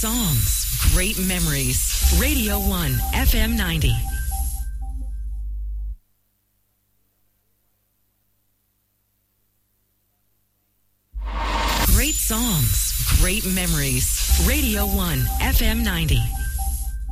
songs, great memories. Radio 1, FM 90. Great songs, great memories. Radio 1, FM 90.